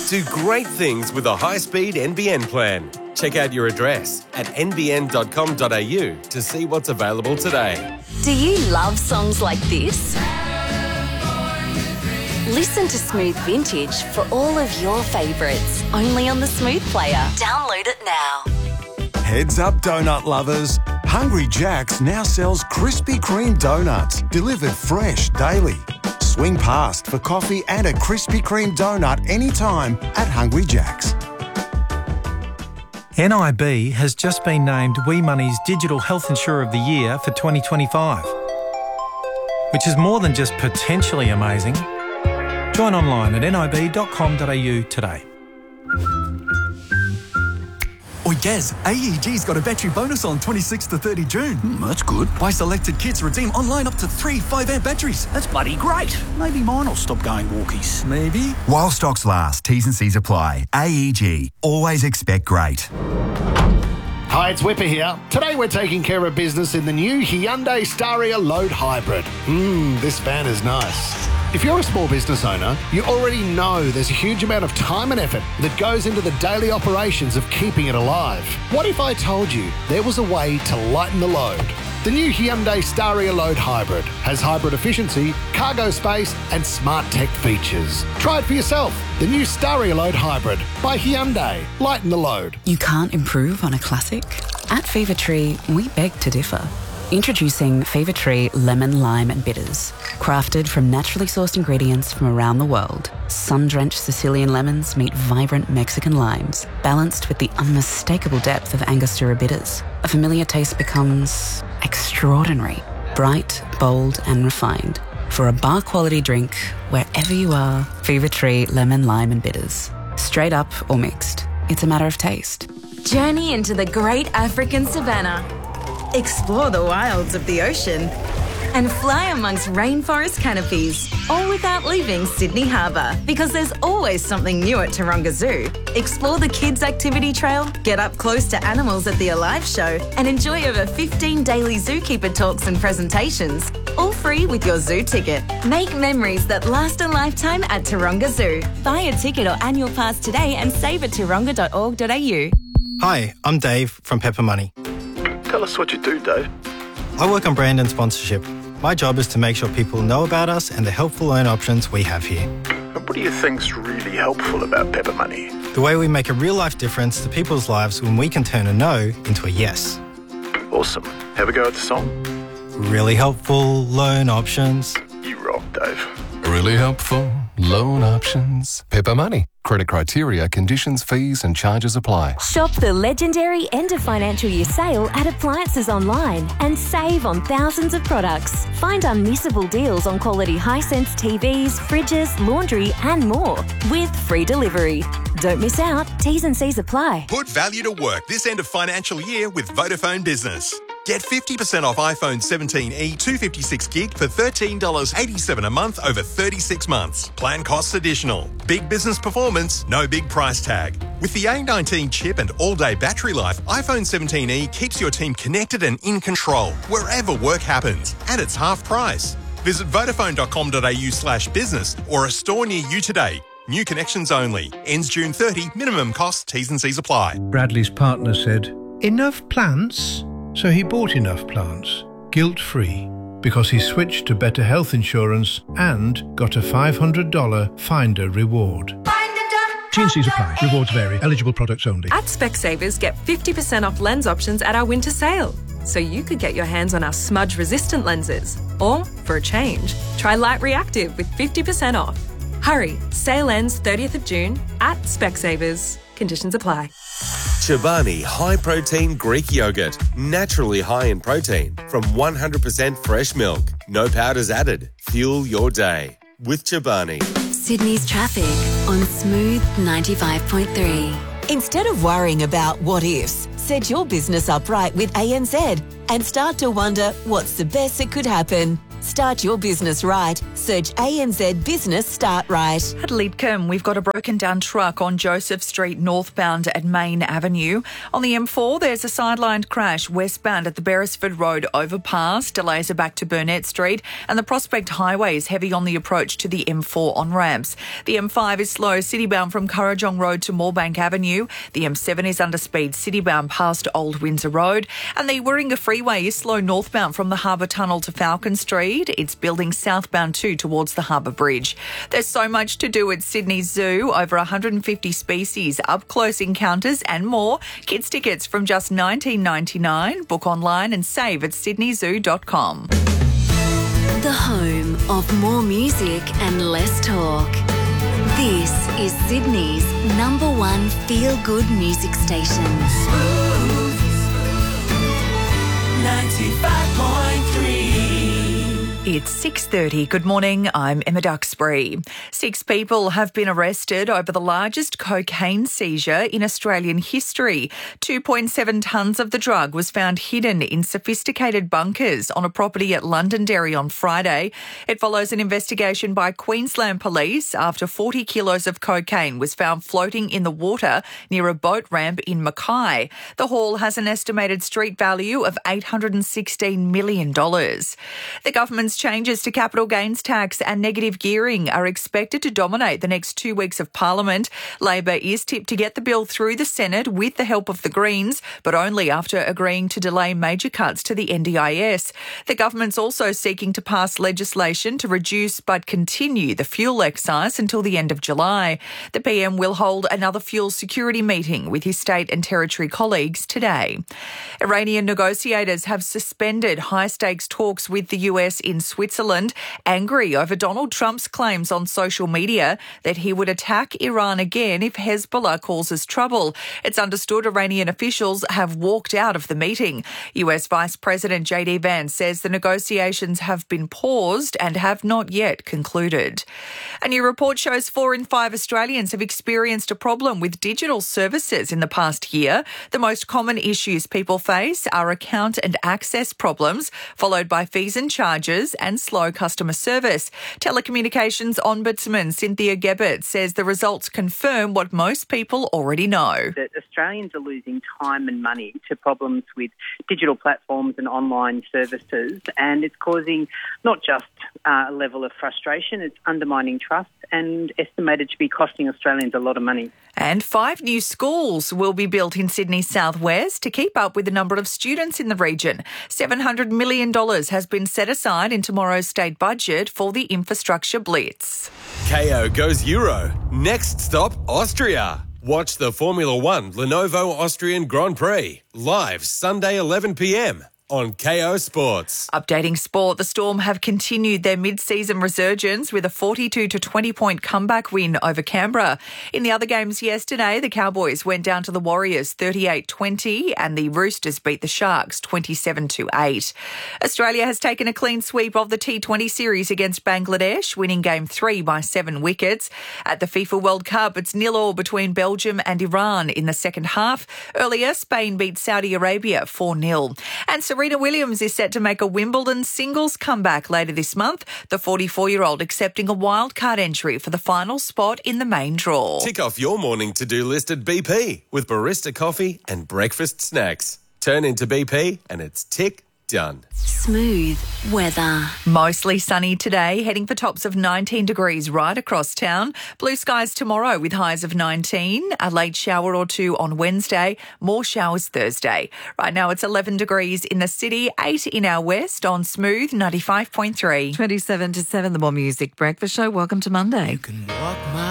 Do great things with a high-speed NBN plan. Check out your address at nbn.com.au to see what's available today. Do you love songs like this? Listen to Smooth Vintage for all of your favourites, only on the Smooth Player. Download it now. Heads up, donut lovers. Hungry Jack's now sells Krispy Kreme donuts, delivered fresh daily. Swing past for coffee and a Krispy Kreme donut anytime at Hungry Jack's. NIB has just been named Wee Money's Digital Health Insurer of the Year for 2025, which is more than just potentially amazing. Join online at nib.com.au today. Oi, Gaz, AEG's got a battery bonus on 26th to 30 June. That's good. Buy selected kits, redeem online up to 3 5-amp batteries. That's bloody great. Maybe mine will stop going walkies. Maybe. While stocks last, T's and C's apply. AEG. Always expect great. Hi, it's Whipper here. Today we're taking care of business in the new Hyundai Staria Load Hybrid. This van is nice. If you're a small business owner, you already know there's a huge amount of time and effort that goes into the daily operations of keeping it alive. What if I told you there was a way to lighten the load? The new Hyundai Staria Load Hybrid has hybrid efficiency, cargo space and smart tech features. Try it for yourself. The new Staria Load Hybrid by Hyundai. Lighten the load. You can't improve on a classic? At Fever Tree, we beg to differ. Introducing Fever Tree Lemon, Lime and Bitters. Crafted from naturally sourced ingredients from around the world, sun-drenched Sicilian lemons meet vibrant Mexican limes, balanced with the unmistakable depth of Angostura bitters. A familiar taste becomes extraordinary, bright, bold and refined. For a bar-quality drink, wherever you are, Fever Tree Lemon, Lime and Bitters. Straight up or mixed, it's a matter of taste. Journey into the great African savannah. Explore the wilds of the ocean and fly amongst rainforest canopies, all without leaving Sydney Harbour, because there's always something new at Taronga Zoo. Explore the kids' activity trail, get up close to animals at the Alive show, and enjoy over 15 daily zookeeper talks and presentations, all free with your zoo ticket. Make memories that last a lifetime at Taronga Zoo. Buy a ticket or annual pass today and save at taronga.org.au. Hi, I'm Dave from Pepper Money. Tell us what you do, Dave. I work on brand and sponsorship. My job is to make sure people know about us and the helpful loan options we have here. And what do you think's really helpful about Pepper Money? The way we make a real-life difference to people's lives when we can turn a no into a yes. Awesome. Have a go at the song. Really helpful loan options. You rock, Dave. Really helpful loan options. Pepper Money. Credit criteria, conditions, fees and charges apply. Shop the legendary end of financial year sale at Appliances Online and save on thousands of products. Find unmissable deals on quality Hisense TVs, fridges, laundry and more with free delivery. Don't miss out. T's and C's apply. Put value to work this end of financial year with Vodafone Business. Get 50% off iPhone 17e 256 gig for $13.87 a month over 36 months. Plan costs additional. Big business performance, no big price tag. With the A19 chip and all-day battery life, iPhone 17e keeps your team connected and in control wherever work happens. And it's half price. Visit vodafone.com.au/business or a store near you today. New connections only. Ends June 30. Minimum costs, T's and C's apply. Bradley's partner said, "Enough plants?" So he bought enough plants, guilt-free, because he switched to better health insurance and got a $500 Finder reward. T&Cs apply. Rewards vary. Eligible products only. At Specsavers, get 50% off lens options at our winter sale. So you could get your hands on our smudge-resistant lenses. Or, for a change, try Light Reactive with 50% off. Hurry, sale ends 30th of June at Specsavers. Conditions apply. Chobani High Protein Greek Yogurt. Naturally high in protein from 100% fresh milk. No powders added. Fuel your day with Chobani. Sydney's traffic on Smooth 95.3. Instead of worrying about what ifs, set your business up right with ANZ and start to wonder what's the best that could happen. Start your business right. Search ANZ Business Start Right. At Lidcombe, we've got a broken down truck on Joseph Street northbound at Main Avenue. On the M4, there's a sidelined crash westbound at the Beresford Road overpass. Delays are back to Burnett Street, and the Prospect Highway is heavy on the approach to the M4 on-ramps. The M5 is slow citybound from Currajong Road to Moorebank Avenue. The M7 is under speed citybound past Old Windsor Road, and the Warringah Freeway is slow northbound from the Harbour Tunnel to Falcon Street. It's building southbound too towards the Harbour Bridge. There's so much to do at Sydney Zoo. Over 150 species, up-close encounters and more. Kids tickets from just $19.99. Book online and save at sydneyzoo.com. The home of more music and less talk. This is Sydney's #1 feel-good music station. 95.3. It's 6:30. Good morning. I'm Emma Duxbury. 6 people have been arrested over the largest cocaine seizure in Australian history. 2.7 tonnes of the drug was found hidden in sophisticated bunkers on a property at Londonderry on Friday. It follows an investigation by Queensland Police after 40 kilos of cocaine was found floating in the water near a boat ramp in Mackay. The haul has an estimated street value of $816 million. The government's changes to capital gains tax and negative gearing are expected to dominate the next 2 weeks of Parliament. Labor is tipped to get the bill through the Senate with the help of the Greens, but only after agreeing to delay major cuts to the NDIS. The government's also seeking to pass legislation to reduce but continue the fuel excise until the end of July. The PM will hold another fuel security meeting with his state and territory colleagues today. Iranian negotiators have suspended high-stakes talks with the US in Switzerland, angry over Donald Trump's claims on social media that he would attack Iran again if Hezbollah causes trouble. It's understood Iranian officials have walked out of the meeting. US Vice President JD Vance says the negotiations have been paused and have not yet concluded. A new report shows 4 in 5 Australians have experienced a problem with digital services in the past year. The most common issues people face are account and access problems, followed by fees and charges and slow customer service. Telecommunications Ombudsman Cynthia Gebbert says the results confirm what most people already know. That Australians are losing time and money to problems with digital platforms and online services, and it's causing not just a level of frustration, it's undermining trust and estimated to be costing Australians a lot of money. And 5 new schools will be built in Sydney's southwest to keep up with the number of students in the region. $700 million has been set aside in tomorrow's state budget for the infrastructure blitz. KO goes Euro. Next stop, Austria. Watch the Formula One Lenovo Austrian Grand Prix live Sunday 11 p.m. on KO Sports. Updating sport, the Storm have continued their mid-season resurgence with a 42-20 point comeback win over Canberra. In the other games yesterday, the Cowboys went down to the Warriors 38-20 and the Roosters beat the Sharks 27-8. Australia has taken a clean sweep of the T20 series against Bangladesh, winning Game 3 by 7 wickets. At the FIFA World Cup, it's 0-0 between Belgium and Iran in the second half. Earlier, Spain beat Saudi Arabia 4-0. And Serena Williams is set to make a Wimbledon singles comeback later this month, the 44-year-old accepting a wildcard entry for the final spot in the main draw. Tick off your morning to-do list at BP with barista coffee and breakfast snacks. Turn into BP and it's tick done. Smooth weather. Mostly sunny today, heading for tops of 19 degrees right across town. Blue skies tomorrow with highs of 19. A late shower or two on Wednesday. More showers Thursday. Right now it's 11 degrees in the city, 8 in our west on Smooth 95.3. 27 to 7, the More Music Breakfast Show. Welcome to Monday.